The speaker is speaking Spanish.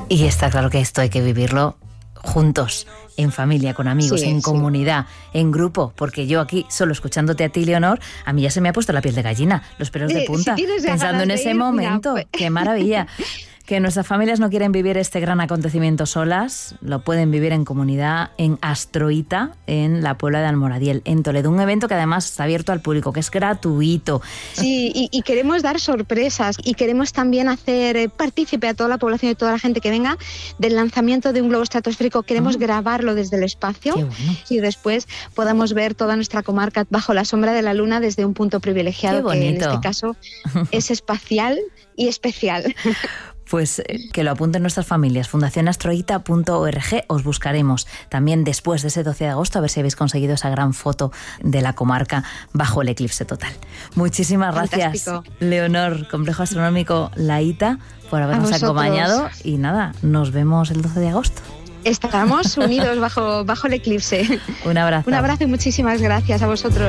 Y está claro que esto hay que vivirlo juntos, en familia, con amigos, en comunidad, en grupo, porque yo aquí, solo escuchándote a ti, Leonor, a mí ya se me ha puesto la piel de gallina, los pelos de punta, pensando en ese momento. Mira, ¡qué maravilla! Que nuestras familias no quieren vivir este gran acontecimiento solas, lo pueden vivir en comunidad en Astroita, en la Puebla de Almoradiel, en Toledo. Un evento que además está abierto al público, que es gratuito. Sí, y queremos dar sorpresas y queremos también hacer partícipe a toda la población y toda la gente que venga del lanzamiento de un globo estratosférico. Queremos grabarlo desde el espacio. Qué bueno. Y después podamos ver toda nuestra comarca bajo la sombra de la luna desde un punto privilegiado, que en este caso es espacial y especial. Pues que lo apunten nuestras familias, fundacionastroita.org, os buscaremos también después de ese 12 de agosto, a ver si habéis conseguido esa gran foto de la comarca bajo el eclipse total. Muchísimas gracias, fantástico. Leonor, Complejo Astronómico La Ita, por habernos acompañado y nada, nos vemos el 12 de agosto. Estamos unidos bajo el eclipse. Un abrazo. Un abrazo y muchísimas gracias a vosotros.